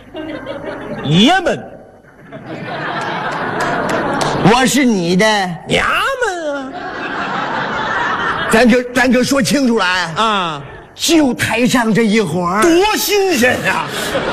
爷们， 我是你的娘们啊！ 咱可说清楚来啊， 就台上这一会儿， 多新鲜呀！